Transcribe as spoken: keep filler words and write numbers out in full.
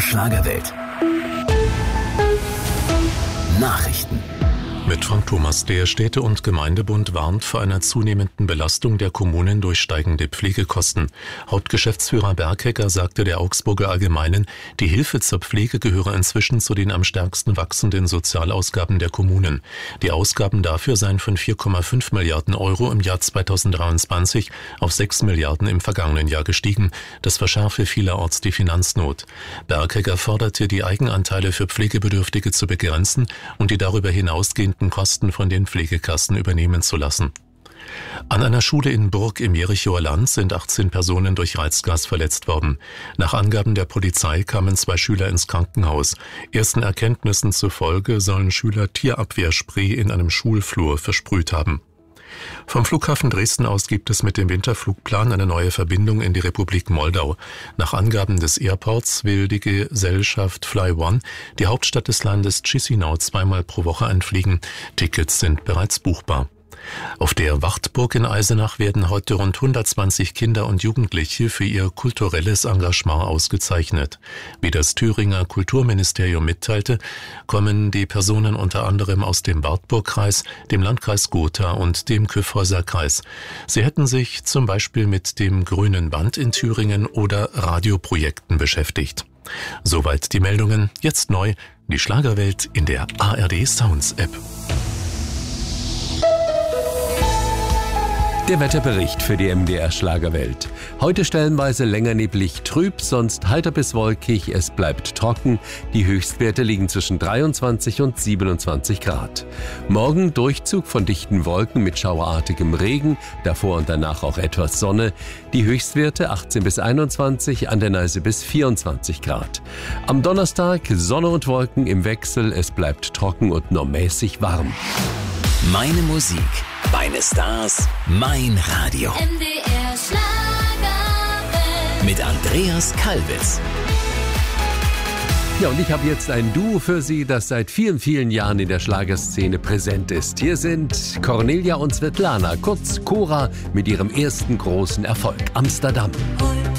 Schlagerwelt. Nachrichten. Mit Frank Thomas. Der Städte- und Gemeindebund warnt vor einer zunehmenden Belastung der Kommunen durch steigende Pflegekosten. Hauptgeschäftsführer Berghecker sagte der Augsburger Allgemeinen, die Hilfe zur Pflege gehöre inzwischen zu den am stärksten wachsenden Sozialausgaben der Kommunen. Die Ausgaben dafür seien von vier Komma fünf Milliarden Euro im Jahr zweitausenddreiundzwanzig auf sechs Milliarden im vergangenen Jahr gestiegen. Das verschärfe vielerorts die Finanznot. Berghecker forderte, die Eigenanteile für Pflegebedürftige zu begrenzen und die darüber hinausgehenden Kosten von den Pflegekassen übernehmen zu lassen. An einer Schule in Burg im Jerichoer Land sind achtzehn Personen durch Reizgas verletzt worden. Nach Angaben der Polizei kamen zwei Schüler ins Krankenhaus. Ersten Erkenntnissen zufolge sollen Schüler Tierabwehrspray in einem Schulflur versprüht haben. Vom Flughafen Dresden aus gibt es mit dem Winterflugplan eine neue Verbindung in die Republik Moldau. Nach Angaben des Airports will die Gesellschaft Fly One die Hauptstadt des Landes Chisinau zweimal pro Woche einfliegen. Tickets sind bereits buchbar. Auf der Wartburg in Eisenach werden heute rund hundertzwanzig Kinder und Jugendliche für ihr kulturelles Engagement ausgezeichnet. Wie das Thüringer Kulturministerium mitteilte, kommen die Personen unter anderem aus dem Wartburgkreis, dem Landkreis Gotha und dem Kyffhäuserkreis. Sie hätten sich zum Beispiel mit dem Grünen Band in Thüringen oder Radioprojekten beschäftigt. Soweit die Meldungen. Jetzt neu die Schlagerwelt in der A R D Sounds App. Der Wetterbericht für die M D R Schlagerwelt. Heute stellenweise länger neblig trüb, sonst heiter bis wolkig, es bleibt trocken. Die Höchstwerte liegen zwischen dreiundzwanzig und siebenundzwanzig Grad. Morgen Durchzug von dichten Wolken mit schauerartigem Regen, davor und danach auch etwas Sonne. Die Höchstwerte achtzehn bis einundzwanzig, an der Neiße bis vierundzwanzig Grad. Am Donnerstag Sonne und Wolken im Wechsel, es bleibt trocken und nur mäßig warm. Meine Musik, meine Stars, mein Radio. M D R Schlagerwelt. Mit Andreas Kalbitz. Ja, und ich habe jetzt ein Duo für Sie, das seit vielen, vielen Jahren in der Schlagerszene präsent ist. Hier sind Cornelia und Svetlana, kurz Cora, mit ihrem ersten großen Erfolg, Amsterdam. Heute